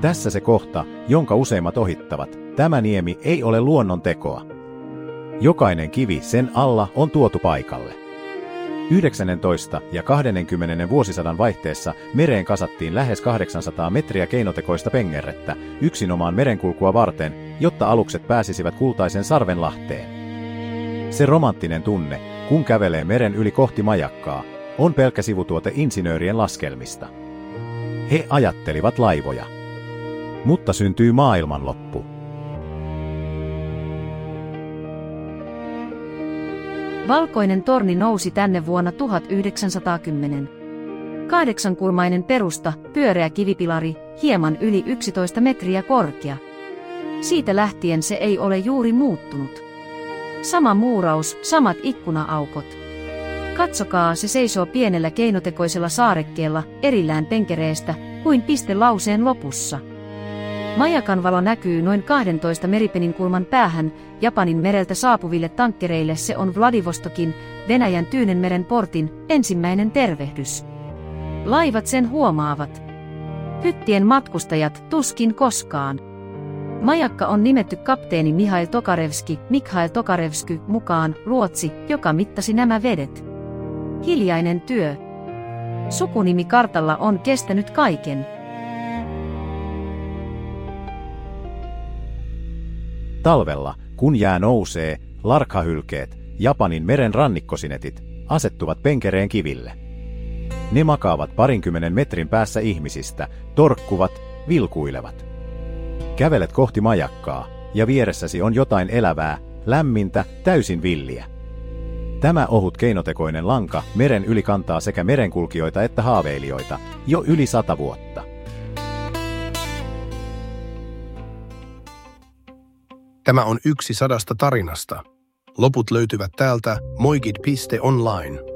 Tässä se kohta, jonka useimmat ohittavat. Tämä niemi ei ole luonnon tekoa. Jokainen kivi sen alla on tuotu paikalle. 19. ja 20. vuosisadan vaihteessa mereen kasattiin lähes 800 metriä keinotekoista pengerrettä yksinomaan merenkulkua varten, jotta alukset pääsisivät kultaisen sarvenlahteen. Se romanttinen tunne, kun kävelee meren yli kohti majakkaa, on pelkkä sivutuote insinöörien laskelmista. He ajattelivat laivoja. Mutta syntyy maailmanloppu. Valkoinen torni nousi tänne vuonna 1910. 8-kulmainen perusta, pyöreä kivipilari, hieman yli 11 metriä korkea. Siitä lähtien se ei ole juuri muuttunut. Sama muuraus, samat ikkuna-aukot. Katsokaa, se seisoo pienellä keinotekoisella saarekkeella, erillään penkereestä, kuin piste lauseen lopussa. Majakan valo näkyy noin 12 meripeninkulman päähän, Japanin mereltä saapuville tankkereille se on Vladivostokin, Venäjän Tyynenmeren portin, ensimmäinen tervehdys. Laivat sen huomaavat. Hyttien matkustajat tuskin koskaan. Majakka on nimetty kapteeni Mikhail Tokarevsky mukaan, Ruotsi, joka mittasi nämä vedet. Hiljainen työ. Sukunimi kartalla on kestänyt kaiken. Talvella, kun jää nousee, larkhahylkeet, Japanin meren rannikkosinetit, asettuvat penkereen kiville. Ne makaavat 20 metrin päässä ihmisistä, torkkuvat, vilkuilevat. Kävelet kohti majakkaa, ja vieressäsi on jotain elävää, lämmintä, täysin villiä. Tämä ohut keinotekoinen lanka meren yli kantaa sekä merenkulkijoita että haaveilijoita, jo yli 100 vuotta. Tämä on yksi 100 tarinasta. Loput löytyvät täältä moigid.online.